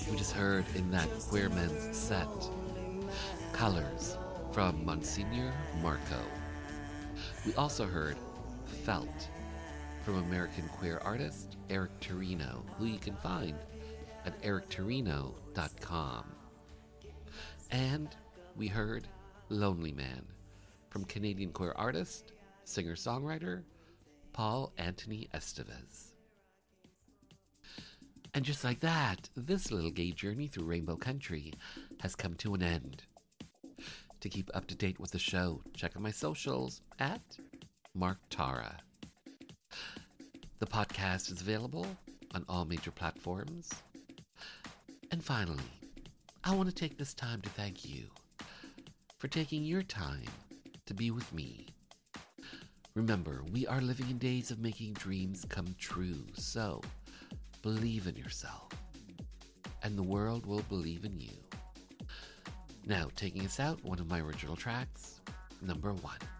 We just heard in that Queer Men's set, Colors from Monsignor Marco. We also heard Felt from American queer artist Eric Torino, who you can find at erictorino.com. And we heard Lonely Man from Canadian queer artist, singer-songwriter Paul Anthony Estevez. And just like that, this little gay journey through Rainbow Country has come to an end. To keep up to date with the show, check out my socials at Mark Tara. The podcast is available on all major platforms. And finally, I want to take this time to thank you for taking your time to be with me. Remember, we are living in days of making dreams come true, so believe in yourself, and the world will believe in you. Now, taking us out, one of my original tracks, number 1.